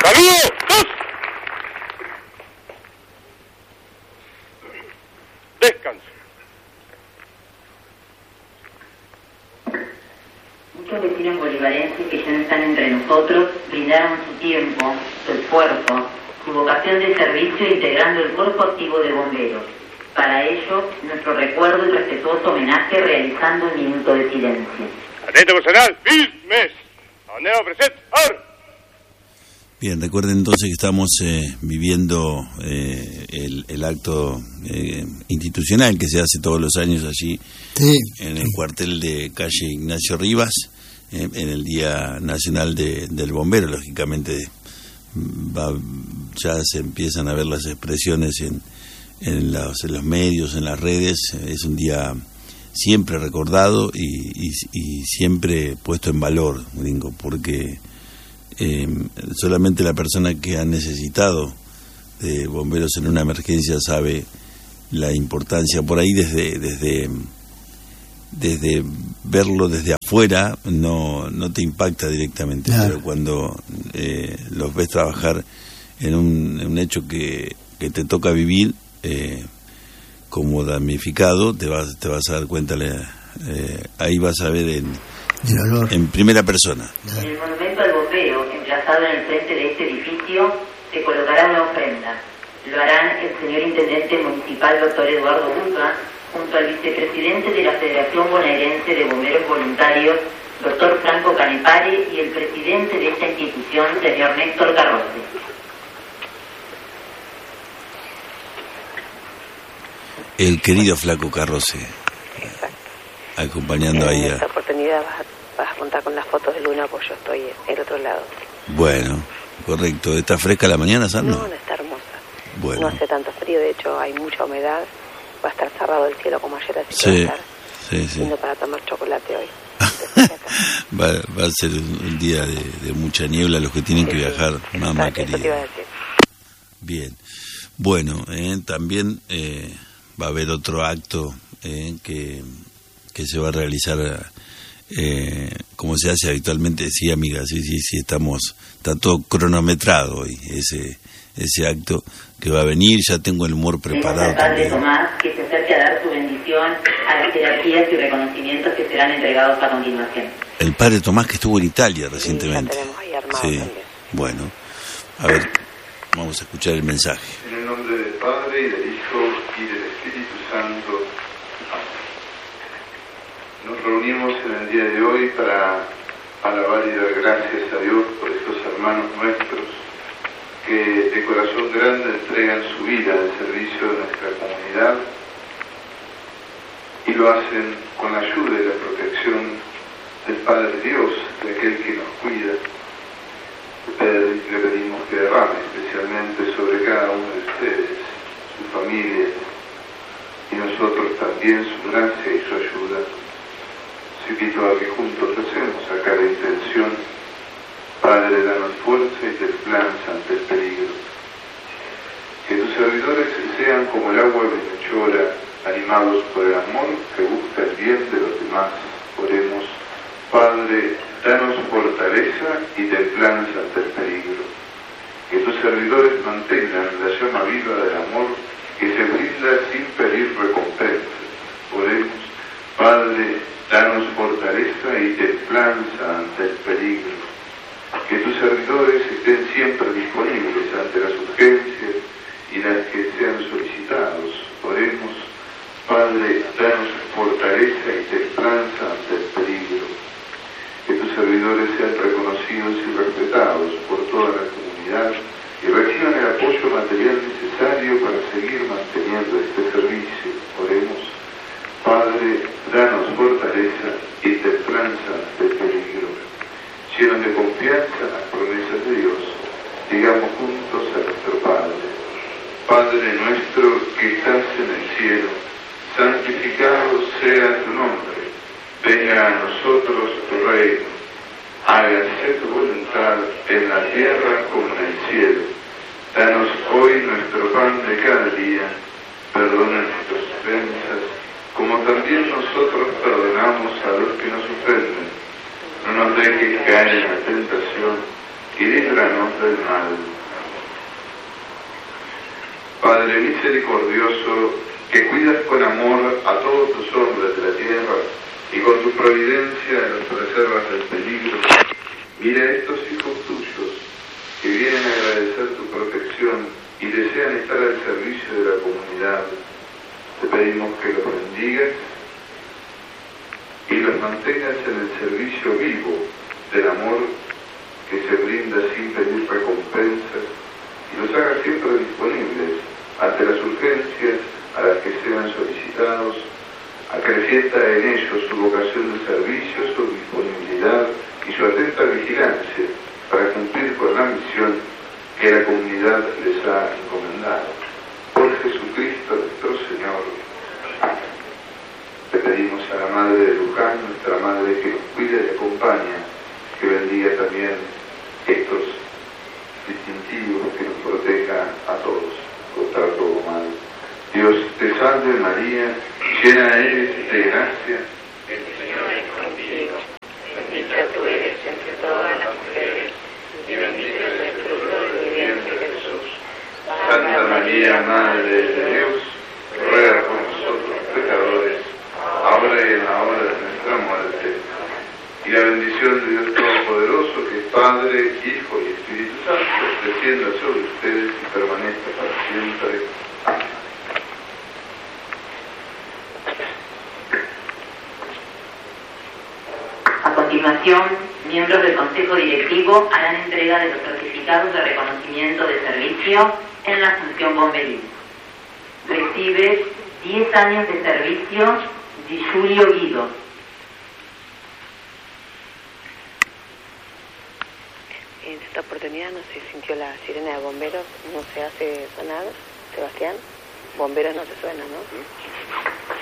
¡Saludos! ¡Dos! Descanso. Muchos vecinos bolivarenses que ya no están entre nosotros brindaron su tiempo, su esfuerzo, su vocación de servicio integrando el cuerpo activo de bomberos. Para ello, nuestro recuerdo y respetuoso homenaje realizando un minuto de silencio. Atento personal, firmes. Andeo presente, ahora. Bien, recuerden entonces que estamos viviendo el acto institucional que se hace todos los años allí en el cuartel de calle Ignacio Rivas, en el Día Nacional del Bombero. Lógicamente ya se empiezan a ver las expresiones en los medios, en las redes. Es un día siempre recordado y siempre puesto en valor, gringo, porque solamente la persona que ha necesitado de bomberos en una emergencia sabe la importancia. Por ahí desde verlo desde afuera no te impacta directamente, claro. Pero cuando los ves trabajar en un hecho que te toca vivir como damnificado, te vas a dar cuenta, ahí vas a ver en primera persona. En el monumento al bombero, emplazado en el frente de este edificio, se colocará una ofrenda. Lo harán el señor Intendente Municipal, doctor Eduardo Buca, junto al vicepresidente de la Federación Bonaerense de Bomberos Voluntarios, doctor Franco Canepare, y el presidente de esta institución, señor Néstor Carrozzi. El querido Flaco Carrozzi, acompañando ahí en esta oportunidad vas a contar con las fotos de Luna, pues yo estoy del otro lado. Bueno, correcto. ¿Está fresca la mañana, Sandro? No, está hermosa. Bueno. No hace tanto frío, de hecho hay mucha humedad. Va a estar cerrado el cielo como ayer, así sí, que va a estar lindo para tomar chocolate hoy. va a ser un día de mucha niebla. Los que tienen que viajar, mamá querida. Te iba a decir. Bien. Bueno, también va a haber otro acto que se va a realizar como se hace habitualmente. Sí, amiga, sí, está todo cronometrado hoy, ese acto que va a venir. Ya tengo el humor preparado. El padre Tomás, que se acerque a dar su bendición a las jerarquías y reconocimientos que serán entregados a continuación. El padre Tomás, que estuvo en Italia recientemente. Sí, ya tenemos ahí armado sí. También. Bueno, a ver, vamos a escuchar el mensaje. En el nombre del Padre, y del Hijo, y del Espíritu Santo. Nos reunimos en el día de hoy para alabar y dar gracias a Dios por estos hermanos nuestros que de corazón grande entregan su vida al servicio de nuestra comunidad y lo hacen con la ayuda y la protección del Padre Dios, de aquel que nos cuida. Le pedimos que derrame especialmente sobre cada uno de ustedes, su familia, y nosotros también su gracia y su ayuda. Os invito a que juntos recemos a cada intención. Padre, danos fuerza y templanza ante el peligro. Que tus servidores sean como el agua bienhechora, animados por el amor que busca el bien de los demás. Oremos. Padre, danos fortaleza y templanza ante el peligro. Que tus servidores mantengan la llama viva del amor que se brinda sin pedir recompensa. Oremos. Padre, danos fortaleza y templanza ante el peligro. Que tus servidores estén siempre disponibles ante las urgencias y las que sean solicitados. Oremos. Padre, danos fortaleza y templanza ante el peligro. Que tus servidores sean reconocidos y respetados por toda la comunidad y reciban el apoyo material necesario para seguir manteniendo este servicio. Oremos. Padre, danos fortaleza y templanza ante el peligro. Llenos de confianza en las promesas de Dios, digamos juntos a nuestro Padre. Padre nuestro que estás en el cielo, santificado sea tu nombre. Venga a nosotros tu reino. Hágase tu voluntad en la tierra como en el cielo. Danos hoy nuestro pan de cada día. Perdona nuestras ofensas, como también nosotros perdonamos a los que nos ofenden. No nos dejes caer en la tentación y líbranos líbranos del mal. Padre misericordioso, que cuidas con amor a todos tus hombres de la tierra y con tu providencia los preservas del peligro, mira a estos hijos tuyos que vienen a agradecer tu protección y desean estar al servicio de la comunidad. Te pedimos que los bendigas y los mantengas en el servicio vivo del amor que se brinda sin pedir recompensas y los hagas siempre disponibles ante las urgencias a las que sean solicitados. Acrecienta en ellos su vocación de servicio, su disponibilidad y su atenta vigilancia para cumplir con la misión que la comunidad les ha encomendado. Por Jesucristo nuestro Señor. Le pedimos a la Madre de Luján, nuestra Madre, que nos cuide y acompaña, que bendiga también estos distintivos, que nos proteja a todos contra todo mal. Dios te salve María, llena eres de gracia. El Señor es contigo. Bendita tú eres entre todas las mujeres, y bendito es el fruto de tu vientre Jesús. Santa María, Madre de Dios, ruega por nosotros pecadores, ahora y en la hora de nuestra muerte. Y la bendición de Dios Todopoderoso, que es Padre, Hijo y Espíritu Santo, descienda sobre ustedes y permanezca para siempre. Amén. A continuación, miembros del Consejo Directivo harán entrega de los certificados de reconocimiento de servicio en la función bomberil. Recibe 10 años de servicio Di Julio Guido. En esta oportunidad no se sintió la sirena de bomberos, no se hace sonar, Sebastián. Bomberos no se suena, ¿no?